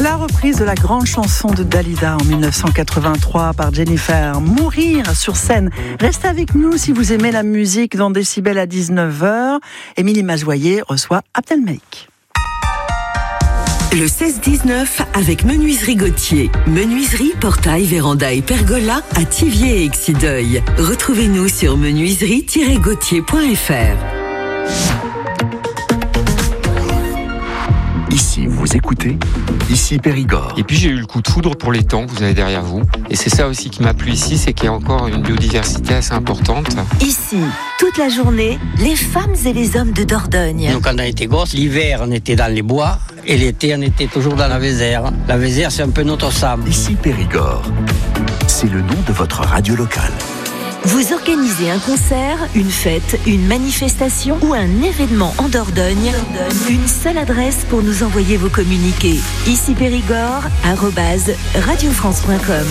La reprise de la grande chanson de Dalida en 1983 par Jennifer, Mourir sur scène. Restez avec nous si vous aimez la musique dans Décibel à 19h. Émilie Mazoyer reçoit Abdelmeik. Le 16-19 avec Menuiserie Gauthier. Menuiserie, portail, véranda et pergola à Thiviers et Exideuil. Retrouvez-nous sur menuiserie-gauthier.fr. Ici, vous écoutez, ici Périgord. Et puis j'ai eu le coup de foudre pour les temps que vous avez derrière vous. Et c'est ça aussi qui m'a plu ici, c'est qu'il y a encore une biodiversité assez importante. Ici, toute la journée, les femmes et les hommes de Dordogne. Nous, quand on était gosses, l'hiver, on était dans les bois et l'été, on était toujours dans la Vézère. La Vézère, c'est un peu notre sable. Ici Périgord, c'est le nom de votre radio locale. Vous organisez un concert, une fête, une manifestation ou un événement en Dordogne. Une seule adresse pour nous envoyer vos communiqués. Ici Périgord, @radiofrance.com.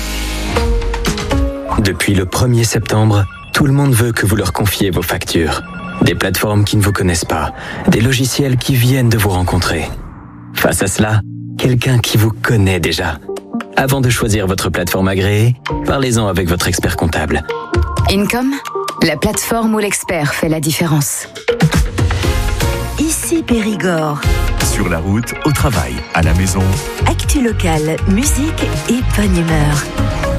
Depuis le 1er septembre, tout le monde veut que vous leur confiez vos factures. Des plateformes qui ne vous connaissent pas, des logiciels qui viennent de vous rencontrer. Face à cela, quelqu'un qui vous connaît déjà. Avant de choisir votre plateforme agréée, parlez-en avec votre expert comptable. Income, la plateforme où l'expert fait la différence. Ici Périgord. Sur la route, au travail, à la maison. Actu locale, musique et bonne humeur.